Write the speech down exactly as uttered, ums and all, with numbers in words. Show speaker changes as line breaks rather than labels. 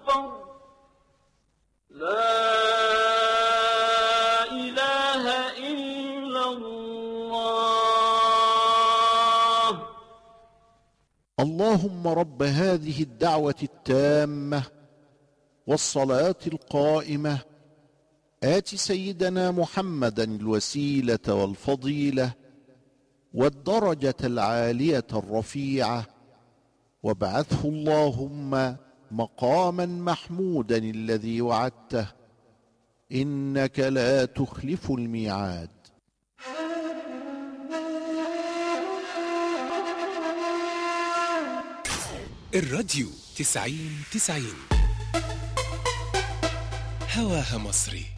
أكبر. لا إله إلا الله.
اللهم رب هذه الدعوة التامة والصلاة القائمة آت سيدنا محمدا الوسيلة والفضيلة والدرجة العالية الرفيعة، وابعثه اللهم مقاما محمودا الذي وعدته، إنك لا تخلف الميعاد.
الراديو تسعين تسعين هواها مصري.